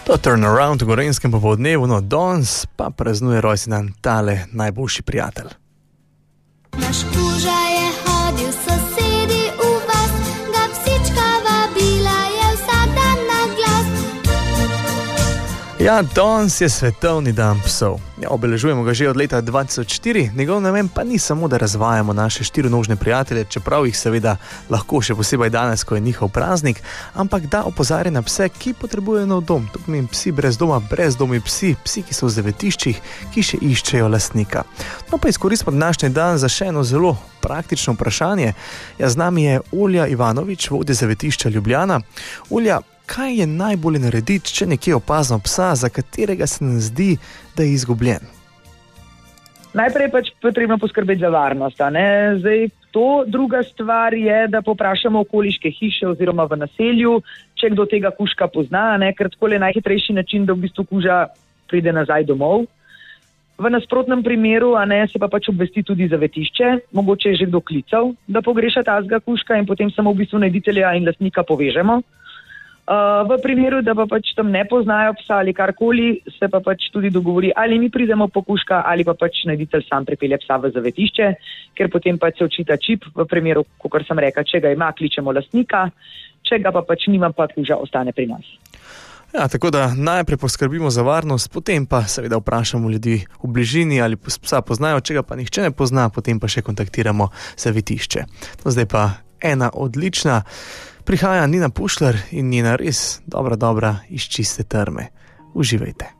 To turnaround v Gorenjskem popoldnevu, no danes pa praznuje rojstni dan tale najboljši prijatelj. Naš kuža je hodil sosedi v vas, ga psička vabila je vsak dan na glas. Ja, danes je svetovni dan psov. Ja, obeležujemo ga že od leta 2004, njegov namen pa ni samo, da razvajamo naše štirinožne prijatelje, čeprav jih seveda lahko še posebej danes, ko je njihov praznik, ampak da opozarja na pse, ki potrebujejo nov dom. To pomeni psi brez doma, brezdomni psi, psi, ki so v zavetiščih, ki še iščejo lastnika. No pa izkoristimo današnji dan za še eno zelo praktično vprašanje. Ja, z nami je Olja Ivanovič, vodja zavetišča Ljubljana. Olja, kaj je najbolje narediti, če nekje opazimo psa, za katerega se nam zdi, da je izgubljen? Najprej pač potrebno poskrbeti za varnost. Zdaj, to druga stvar je, da poprašamo okoliške hiše oziroma v naselju, če kdo tega kužka pozna, ker tako je najhitrejši način, da v bistvu kuža pride nazaj domov. V nasprotnem primeru se pa pač obvesti tudi zavetišče, mogoče je že kdo klical, da pogreša tazga kužka in potem samo v bistvu najditelja in lastnika povežemo. V primeru, da pa pač tam ne poznajo psa ali karkoli, se pa pač tudi dogovori, ali mi pridemo po kužka ali pa pač najditelj sam pripelje psa v zavetišče, ker potem pač se očita čip, v primeru, kakor sem rekla, če ga ima, kličemo lastnika, če ga pa pač nima, pa kuža ostane pri nas. Ja, tako da najprej poskrbimo za varnost, potem pa seveda vprašamo ljudi v bližini, ali psa poznajo, če ga pa nihče ne pozna, potem pa še kontaktiramo zavetišče. No, zdaj pa ena odlična. Prihaja Nina Pušlar in njena res dobra iz čiste trme. Uživajte.